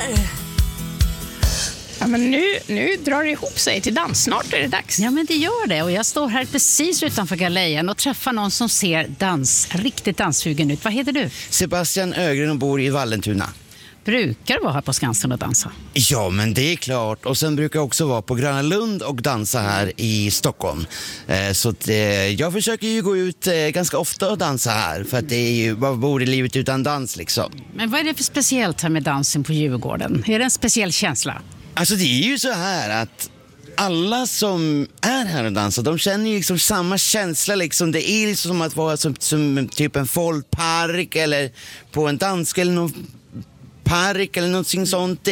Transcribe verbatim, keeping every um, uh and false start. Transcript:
Ja, men nu, nu drar det ihop sig till dans. Snart är det dags. Ja, men det gör det. Och jag står här precis utanför galejen och träffar någon som ser dans, riktigt danssugen ut. Vad heter du? Sebastian Ögren och bor i Vallentuna. Brukar du vara här på Skansen och dansa? Ja, men det är klart. Och sen brukar jag också vara på Gröna Lund och dansa här i Stockholm. Eh, så att, eh, jag försöker ju gå ut eh, ganska ofta och dansa här. För att det är ju, vad bor i livet utan dans liksom? Men vad är det för speciellt här med dansen på Djurgården? Är det en speciell känsla? Alltså det är ju så här att alla som är här och dansar, de känner ju liksom samma känsla liksom. Det är liksom som att vara som, som typ en folkpark eller på en dansk eller någon park eller någonting sånt. Det